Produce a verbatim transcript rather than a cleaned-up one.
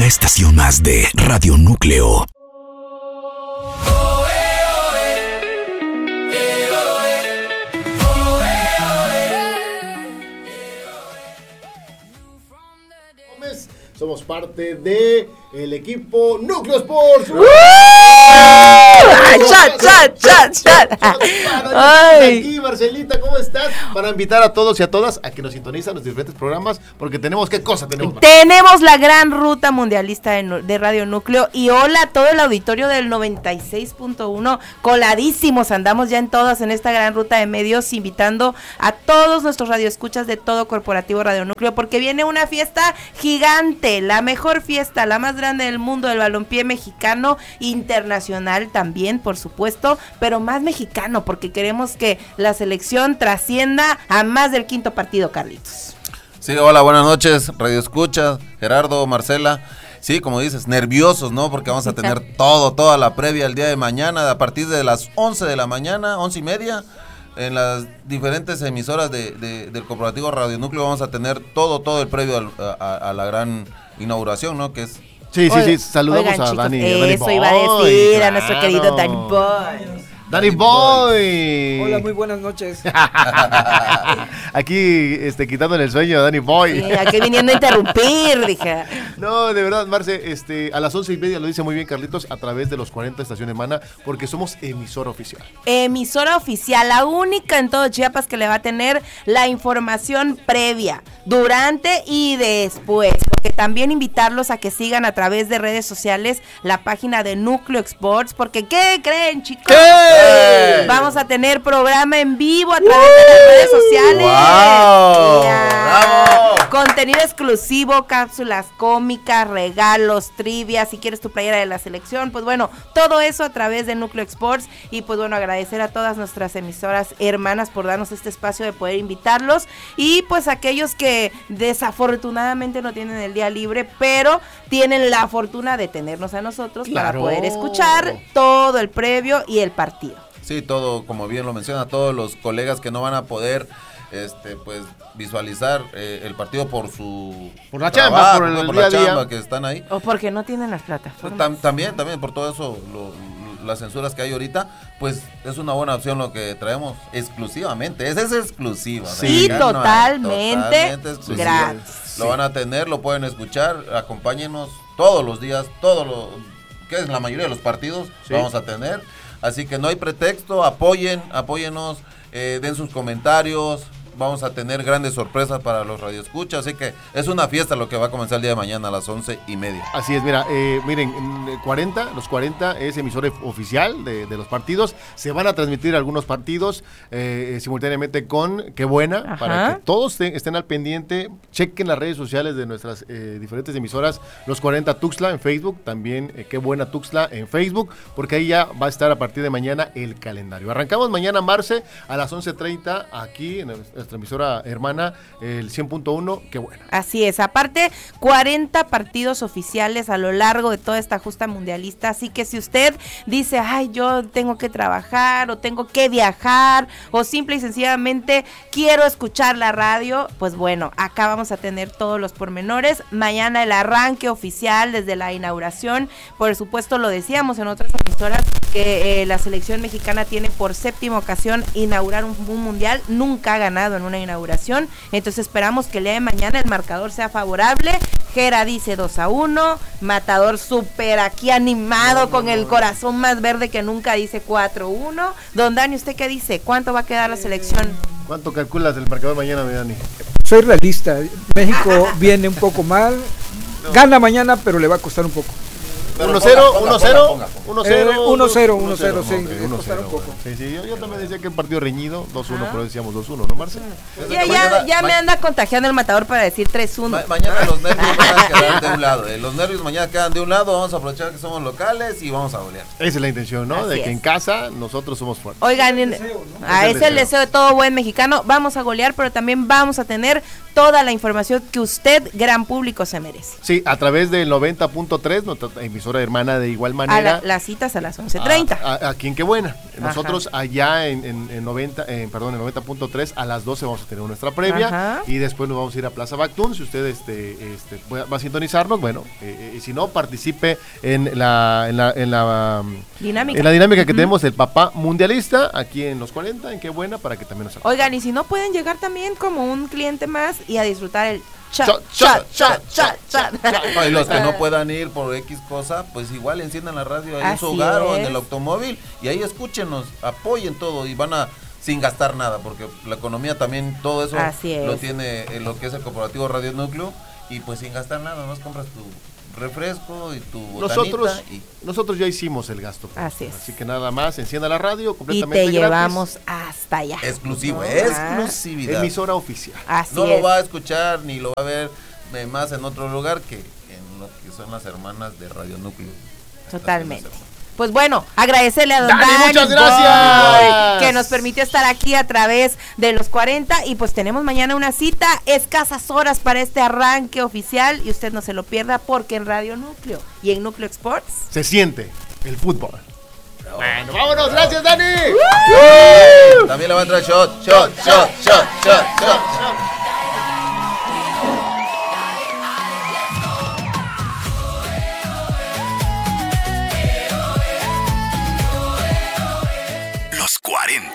una estación más de Radio Núcleo. Somos parte de el equipo Núcleo Sports. ¡Chat, chat, chat, chat! Aquí, Marcelita, ¿cómo estás? Para invitar a todos y a todas a que nos sintonizan los diferentes programas, porque tenemos, ¿qué cosa tenemos? Tenemos la gran ruta mundialista de, de Radio Núcleo. Y hola a todo el auditorio del noventa y seis punto uno, coladísimos, andamos ya en todas en esta gran ruta de medios, invitando a todos nuestros radioescuchas de todo Corporativo Radio Núcleo, porque viene una fiesta gigante, la mejor fiesta, la más grande del mundo del balompié mexicano, internacional también, por supuesto, pero más mexicano, porque queremos que la selección trascienda a más del quinto partido, Carlitos. Sí, hola, buenas noches, Radio Escucha, Gerardo, Marcela. Sí, como dices, nerviosos, ¿no? Porque vamos a tener todo, toda la previa el día de mañana, a partir de las once de la mañana, once y media, en las diferentes emisoras de, de, del Corporativo Radio Núcleo vamos a tener todo, todo el previo al, a, a la gran inauguración, ¿no? Que es... Sí, sí, sí, saludamos Oigan, a chicos, Dani. Eso Dani iba a decir, claro. a nuestro querido Dani Boy. Dani Boy. Hola, muy buenas noches. Aquí, este, quitándole el sueño a Dani Boy. Sí, aquí viniendo a interrumpir, dije. No, de verdad, Marce, este, a las once y media lo dice muy bien Carlitos, a través de los cuarenta estaciones Mana, porque somos emisora oficial. Emisora oficial, la única en todo Chiapas que le va a tener la información previa, durante y después, porque también invitarlos a que sigan a través de redes sociales la página de Núcleo Sports, porque ¿qué creen, chicos? ¿Qué? Vamos a tener programa en vivo a través de las redes sociales. ¡Wow! Yeah. Contenido exclusivo, cápsulas cómicas, regalos, trivia, si quieres tu playera de la selección, pues bueno, todo eso a través de Núcleo Sports. Y pues bueno, agradecer a todas nuestras emisoras hermanas por darnos este espacio de poder invitarlos. Y pues aquellos que desafortunadamente no tienen el día libre, pero tienen la fortuna de tenernos a nosotros, claro, para poder escuchar todo el previo y el partido. Sí, todo, como bien lo menciona, todos los colegas que no van a poder este pues visualizar eh, el partido por su por la trabajo, chamba, por el por día la a día, chamba que están ahí. O porque no tienen las plataformas. Tam, también, también por todo eso, lo, las censuras que hay ahorita, pues es una buena opción lo que traemos exclusivamente. Esa es exclusiva. Sí, ¿no? totalmente, totalmente gratis. Lo van a tener, lo pueden escuchar, acompáñenos todos los días, todo lo que es la mayoría de los partidos, sí, vamos a tener. Así que no hay pretexto, apoyen, apóyennos, eh, den sus comentarios. Vamos a tener grandes sorpresas para los radioescuchas, así que es una fiesta lo que va a comenzar el día de mañana a las once y media. Así es, mira, eh, miren, cuarenta, los cuarenta es emisora oficial de, de los partidos, se van a transmitir algunos partidos eh, simultáneamente con Qué Buena, ajá, para que todos te, estén al pendiente, chequen las redes sociales de nuestras eh, diferentes emisoras, los cuarenta Tuxtla en Facebook, también eh, Qué Buena Tuxtla en Facebook, porque ahí ya va a estar a partir de mañana el calendario. Arrancamos mañana, Marce, a las once treinta, aquí en el nuestra emisora hermana, el cien punto uno, Qué Buena. Así es, aparte cuarenta partidos oficiales a lo largo de toda esta justa mundialista, así que si usted dice, ay, yo tengo que trabajar, o tengo que viajar, o simple y sencillamente quiero escuchar la radio, pues bueno, acá vamos a tener todos los pormenores. Mañana el arranque oficial desde la inauguración, por supuesto lo decíamos en otras emisoras, que eh, la selección mexicana tiene por séptima ocasión inaugurar un, un mundial, nunca ha ganado en una inauguración, entonces esperamos que el día de mañana el marcador sea favorable. Gera dice dos a uno, Matador súper aquí animado, no, no, con el no, corazón más verde que nunca, dice cuatro uno. Don Dani, ¿usted qué dice? ¿Cuánto va a quedar la selección? ¿Cuánto calculas el marcador mañana, mi Dani? Soy realista, México viene un poco mal, no, gana mañana, pero le va a costar un poco. uno cero, uno cero, uno cero, uno cero, uno cero, sí, uno cero, un poco. Sí, sí, yo, yo también decía que el partido reñido, dos uno, pero decíamos dos uno, ¿no, Marce? Ya, ya, ya me anda contagiando el Matador para decir tres uno. Ma- mañana los nervios van a quedar de un lado, eh. los nervios mañana quedan de un lado, vamos a aprovechar que somos locales y vamos a golear. Esa es la intención, ¿no? Así de que es. En casa nosotros somos fuertes. Oigan, es el deseo, ¿no? Ah, es, es el deseo de todo buen mexicano, vamos a golear, pero también vamos a tener toda la información que usted, gran público, se merece. Sí, a través del noventa punto tres, nuestra emisora hermana de igual manera. A la, las citas a las once treinta. A, a, aquí en Qué Buena. Nosotros Ajá. allá en, en, en noventa, eh, perdón, en noventa punto tres a las doce vamos a tener nuestra previa. Ajá. Y después nos vamos a ir a Plaza Bactún. Si usted este, este, va a sintonizarnos, bueno, eh, eh, si no, participe en la, en la, en la dinámica, en la dinámica que uh-huh. tenemos el Papá Mundialista aquí en los cuarenta, en Qué Buena, para que también nos acompañe. Oigan, y si no, pueden llegar también como un cliente más y a disfrutar el chat, chat, chat, chat, chat. Y los que no puedan ir por X cosa, pues igual enciendan la radio ahí Así en su hogar es. o en el automóvil y ahí escúchenos, apoyen todo y van a sin gastar nada, porque la economía también, todo eso lo tiene en lo que es el corporativo Radio Núcleo, y pues sin gastar nada, más compras tu refresco y tu botanita. Nosotros, y... nosotros ya hicimos el gasto. Así es. Así que nada más, encienda la radio completamente y te gratis. llevamos hasta allá. Exclusivo, ¿no? exclusividad. Emisora oficial. Así no es. lo va a escuchar ni lo va a ver más en otro lugar que en lo que son las hermanas de Radio Núcleo. Totalmente. Pues bueno, agradecerle a don Dani, Dani muchas gracias. Boy, que nos permitió estar aquí a través de los cuarenta y pues tenemos mañana una cita, escasas horas para este arranque oficial y usted no se lo pierda porque en Radio Núcleo y en Núcleo Sports se siente el fútbol. Bueno, vámonos, gracias Dani. También le va a entrar shot, shot, shot, shot, shot.